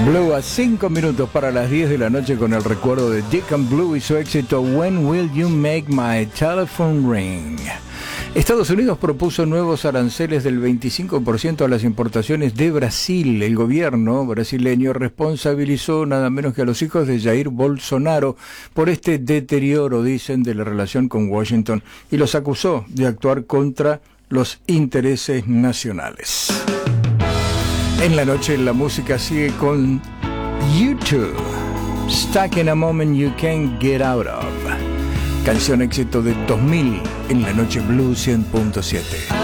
Blue a 5 minutos para las 10 de la noche con el recuerdo de Deacon Blue y su éxito When Will You Make My Telephone Ring. Estados Unidos propuso nuevos aranceles del 25% a las importaciones de Brasil. El gobierno brasileño responsabilizó nada menos que a los hijos de Jair Bolsonaro por este deterioro, dicen, de la relación con Washington y los acusó de actuar contra los intereses nacionales. En la noche la música sigue con U2, Stuck in a Moment You Can't Get Out of. Canción éxito de 2000 en la noche Blue 100.7.